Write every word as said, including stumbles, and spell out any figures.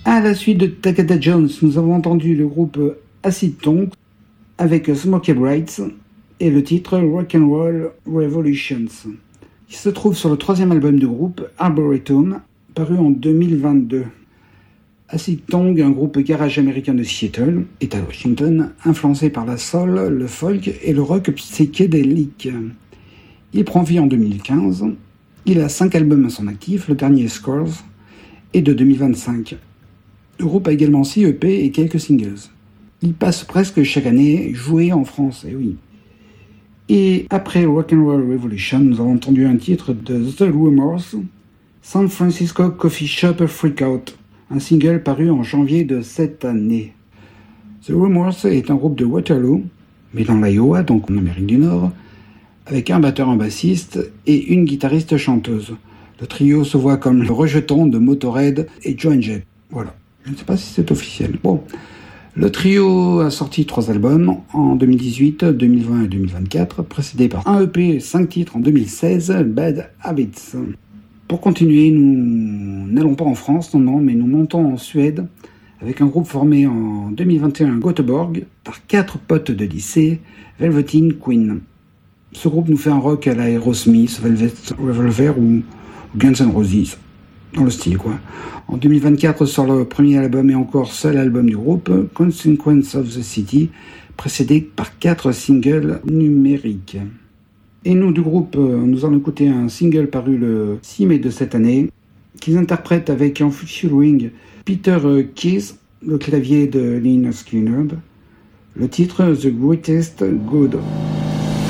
À la suite de Takata Jones, nous avons entendu le groupe Acid Tongue avec Smokey Brights et le titre Rock'n'Roll Revolutions, qui se trouve sur le troisième album du groupe Arboretum, paru en deux mille vingt-deux. Acid Tongue, un groupe garage américain de Seattle, État de Washington, influencé par la soul, le folk et le rock psychédélique. Il prend vie en deux mille quinze. Il a cinq albums à son actif, le dernier Scores est de deux mille vingt-cinq. Le groupe a également six E P et quelques singles. Il passe presque chaque année jouer en France, et oui. Et après Rock'n'Roll Revolution, nous avons entendu un titre de The Rumors, San Francisco Coffee Shop Freakout, un single paru en janvier de cette année. The Rumors est un groupe de Waterloo, mais dans l'Iowa, donc en Amérique du Nord, avec un batteur, un bassiste et une guitariste chanteuse. Le trio se voit comme le rejeton de Motorhead et Joan Jett. Voilà. Je ne sais pas si c'est officiel. Bon. Le trio a sorti trois albums en deux mille dix-huit, deux mille vingt et deux mille vingt-quatre, précédés par un E P et cinq titres en deux mille seize, Bad Habits. Pour continuer, nous n'allons pas en France, non, non, mais nous montons en Suède avec un groupe formé en deux mille vingt et un à Göteborg par quatre potes de lycée, Velveteen Queen. Ce groupe nous fait un rock à la Aerosmith, Velvet Revolver ou Guns N' Roses, dans le style quoi. En deux mille vingt-quatre sort le premier album et encore seul album du groupe, Consequence of the City, précédé par quatre singles numériques. Et nous du groupe, nous allons écouter un single paru le six mai de cette année, qu'ils interprètent avec en featuring Peter Keys, le clavier de Lynyrd Skynyrd, le titre The Greatest Good.